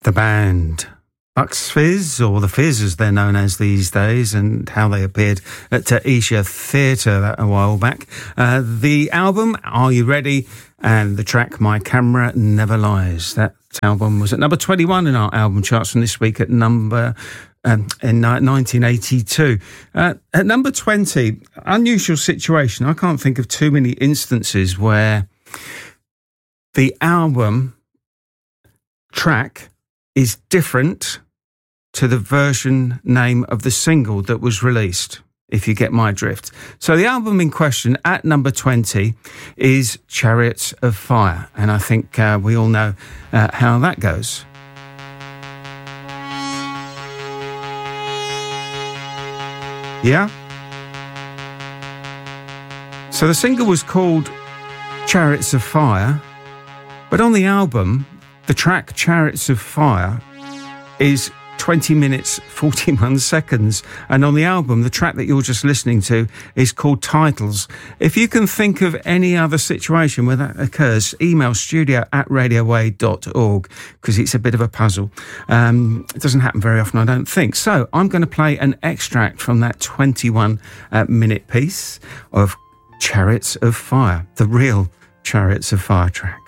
The band Bucks Fizz, or the Fizz as they're known as these days, and how they appeared at Esher Theatre a while back. The album, Are You Ready? And the track, My Camera Never Lies. That album was at number 21 in our album charts from this week at number... in 1982. At number 20, unusual situation. I can't think of too many instances where the album track is different to the version name of the single that was released, if you get my drift. So the album in question at number 20 is Chariots of Fire, and I think we all know how that goes. Yeah? So the single was called Chariots of Fire, but on the album, the track Chariots of Fire is 20 minutes, 41 seconds. And on the album, the track that you're just listening to is called Titles. If you can think of any other situation where that occurs, email studio@radioway.org, because it's a bit of a puzzle. It doesn't happen very often, I don't think. So I'm going to play an extract from that 21-minute piece of Chariots of Fire, the real Chariots of Fire track.